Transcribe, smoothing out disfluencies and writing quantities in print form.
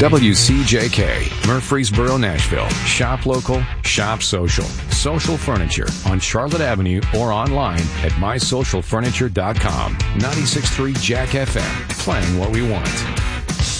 WCJK, Murfreesboro, Nashville. Shop local, shop social. Social Furniture on Charlotte Avenue or online at mysocialfurniture.com. 96.3 Jack FM. Playing what we want.